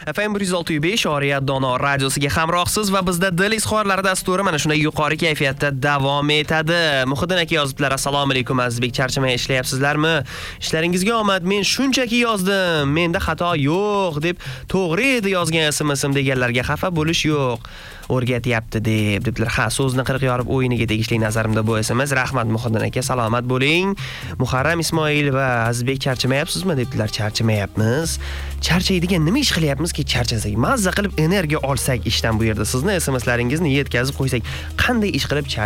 FM 106.5 Oriyat Dono radiosiga hamrohsiz va bizda dil izhorlari dasturi mana shunday yuqori kayfiyatda davom etadi. Muhiddin aka yozibdilar: Assalomu alaykum Azizbek, charchamay ishlayapsizlarmi? Ishlaringizga omad. Men shunchaki yozdim. Menda xato yo'q deb to'g'ri edi yozgan SMS deganlarga xafa bo'lish yo'q. O'rgatyapti debdilar. Ha, so'zni 40 yorib o'yiniga tegishli nazarimda bu SMS. Rahmat Muhiddin aka, salomat bo'ling. Muharram Ismoil va Azizbek charchamayapsizmi debdilar. Charchamayapmiz. Charchaydigan nima ish qilyapmizki charchasak? Mazza qilib energiya olsak ishdan bu yerda. Sizni SMSlaringizni yetkazib qo'ysak, qanday ish qilib